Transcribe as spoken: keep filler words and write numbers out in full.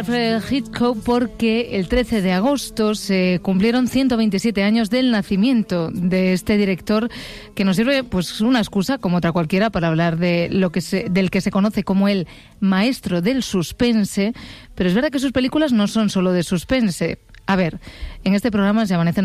Alfred Hitchcock porque el trece de agosto se cumplieron ciento veintisiete años del nacimiento de este director, que nos sirve pues una excusa como otra cualquiera para hablar de lo que se, del que se conoce como el maestro del suspense, pero es verdad que sus películas no son solo de suspense. A ver, en este programa Se amanece